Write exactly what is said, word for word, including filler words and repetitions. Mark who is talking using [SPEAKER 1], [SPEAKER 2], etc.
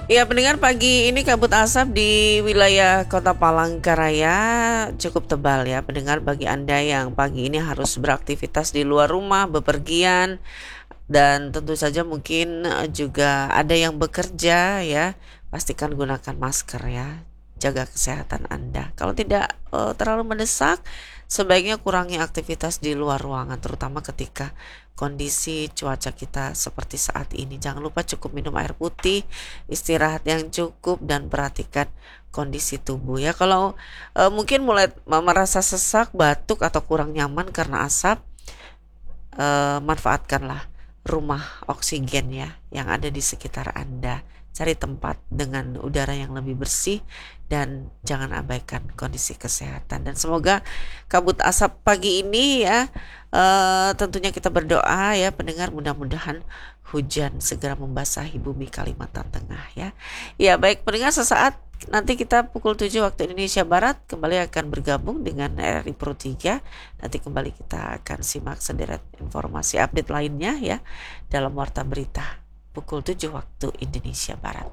[SPEAKER 1] Ya, pendengar, pagi ini kabut asap di wilayah Kota Palangkaraya cukup tebal ya. Pendengar, bagi Anda yang pagi ini harus beraktivitas di luar rumah, bepergian, dan tentu saja mungkin eh, juga ada yang bekerja ya, pastikan gunakan masker ya. Jaga kesehatan Anda. Kalau tidak eh, terlalu mendesak, sebaiknya kurangi aktivitas di luar ruangan, terutama ketika kondisi cuaca kita seperti saat ini. Jangan lupa cukup minum air putih, istirahat yang cukup, dan perhatikan kondisi tubuh ya. Kalau eh, mungkin mulai merasa sesak, batuk, atau kurang nyaman karena asap, eh, manfaatkanlah rumah oksigen ya yang ada di sekitar Anda. Cari tempat dengan udara yang lebih bersih dan jangan abaikan kondisi kesehatan. Dan semoga kabut asap pagi ini ya, eh, tentunya kita berdoa ya pendengar, mudah-mudahan hujan segera membasahi bumi Kalimantan Tengah ya. Ya baik pendengar, sesaat nanti kita pukul tujuh waktu Indonesia Barat kembali akan bergabung dengan R R I Pro tiga. Nanti kembali kita akan simak sederet informasi update lainnya ya dalam Warta Berita pukul tujuh waktu Indonesia Barat.